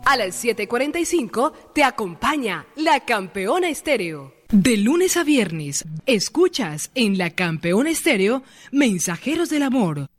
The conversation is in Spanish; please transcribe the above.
A las 7:45 te acompaña La Campeona Estéreo. De lunes a viernes, escuchas en La Campeona Estéreo Mensajeros del Amor